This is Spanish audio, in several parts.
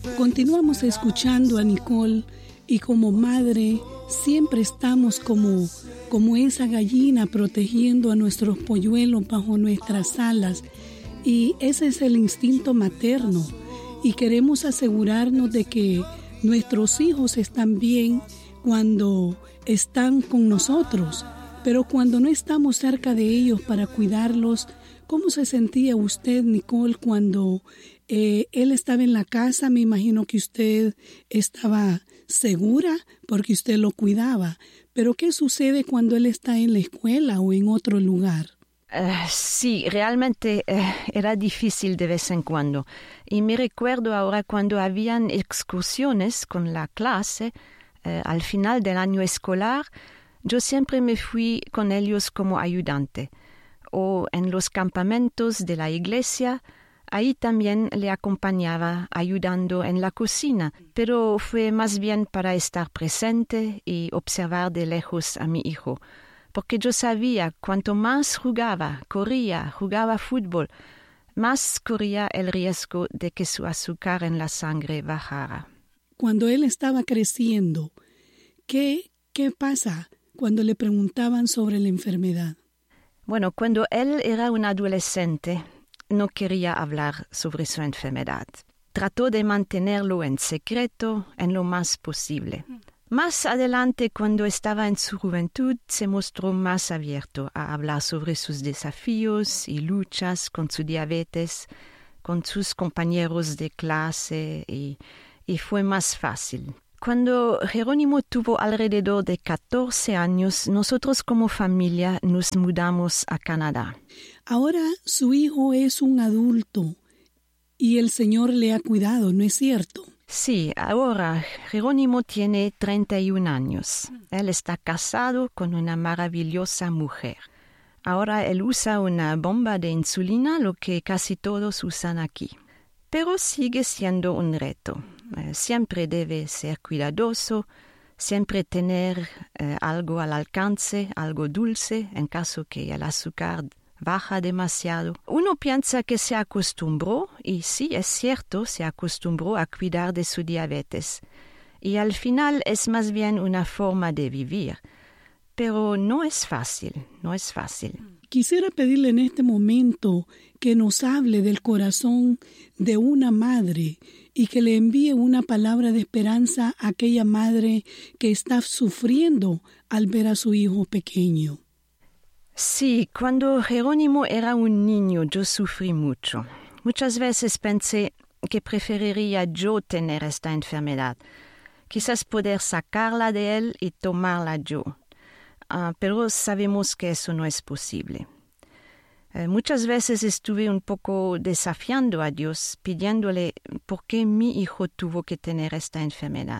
Continuamos escuchando a Nicole y como madre siempre estamos como esa gallina protegiendo a nuestros polluelos bajo nuestras alas, y ese es el instinto materno, y queremos asegurarnos de que nuestros hijos están bien cuando están con nosotros, pero cuando no estamos cerca de ellos para cuidarlos. ¿Cómo se sentía usted, Nicole, cuando él estaba en la casa? Me imagino que usted estaba segura porque usted lo cuidaba. Pero ¿qué sucede cuando él está en la escuela o en otro lugar? Sí, realmente era difícil de vez en cuando. Y me recuerdo ahora cuando habían excursiones con la clase, al final del año escolar, yo siempre me fui con ellos como ayudante. O en los campamentos de la iglesia, ahí también le acompañaba ayudando en la cocina, pero fue más bien para estar presente y observar de lejos a mi hijo, porque yo sabía cuanto más jugaba fútbol, más corría el riesgo de que su azúcar en la sangre bajara. Cuando él estaba creciendo, ¿qué pasa cuando le preguntaban sobre la enfermedad? Bueno, cuando él era un adolescente, no quería hablar sobre su enfermedad. Trató de mantenerlo en secreto en lo más posible. Más adelante, cuando estaba en su juventud, se mostró más abierto a hablar sobre sus desafíos y luchas con su diabetes, con sus compañeros de clase, y fue más fácil. Cuando Jerónimo tuvo alrededor de 14 años, nosotros como familia nos mudamos a Canadá. Ahora su hijo es un adulto y el Señor le ha cuidado, ¿no es cierto? Sí, ahora Jerónimo tiene 31 años. Él está casado con una maravillosa mujer. Ahora él usa una bomba de insulina, lo que casi todos usan aquí. Pero sigue siendo un reto. Siempre debe ser cuidadoso, siempre tener algo al alcance, algo dulce, en caso que el azúcar baja demasiado. Uno piensa que se acostumbró, y sí, es cierto, se acostumbró a cuidar de su diabetes. Y al final es más bien una forma de vivir. Pero no es fácil. Quisiera pedirle en este momento que nos hable del corazón de una madre y que le envíe una palabra de esperanza a aquella madre que está sufriendo al ver a su hijo pequeño. Sí, cuando Jerónimo era un niño yo sufrí mucho. Muchas veces pensé que preferiría yo tener esta enfermedad, quizás poder sacarla de él y tomarla yo. Pero sabemos que eso no es posible. Muchas veces estuve un poco desafiando a Dios, pidiéndole por qué mi hijo tuvo que tener esta enfermedad.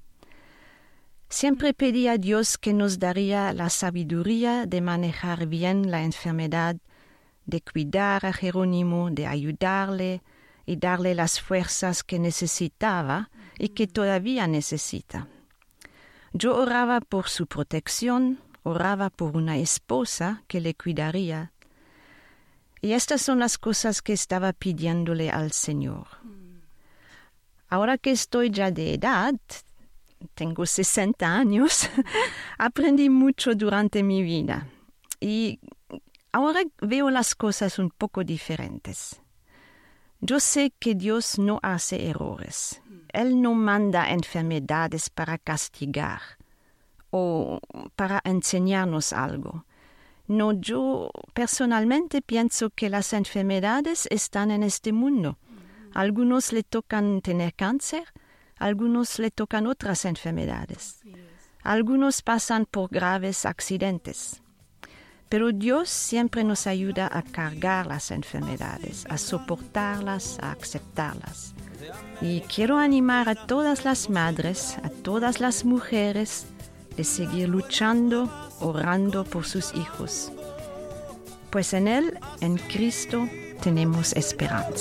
Siempre pedí a Dios que nos daría la sabiduría de manejar bien la enfermedad, de cuidar a Jerónimo, de ayudarle y darle las fuerzas que necesitaba y que todavía necesita. Yo oraba por su protección, oraba por una esposa que le cuidaría. Y estas son las cosas que estaba pidiéndole al Señor. Ahora que estoy ya de edad, tengo 60 años, aprendí mucho durante mi vida. Y ahora veo las cosas un poco diferentes. Yo sé que Dios no hace errores. Él no manda enfermedades para castigar o para enseñarnos algo. No, yo personalmente pienso que las enfermedades están en este mundo. Algunos le tocan tener cáncer, algunos le tocan otras enfermedades. Algunos pasan por graves accidentes. Pero Dios siempre nos ayuda a cargar las enfermedades, a soportarlas, a aceptarlas. Y quiero animar a todas las madres, a todas las mujeres, de seguir luchando, orando por sus hijos. Pues en Él, en Cristo, tenemos esperanza.